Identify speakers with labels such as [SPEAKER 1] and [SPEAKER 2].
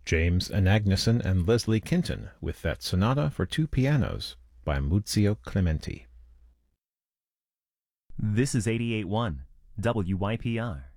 [SPEAKER 1] James Anagnuson and Leslie Kinton with that sonata for two pianos by Muzio Clementi.
[SPEAKER 2] This is 88.1 WYPR.